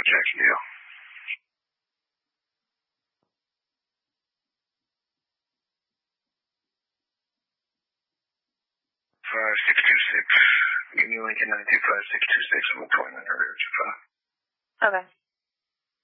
Jacksonville. 5626. Give me Lincoln 925 626. I'm appointment earlier. Okay.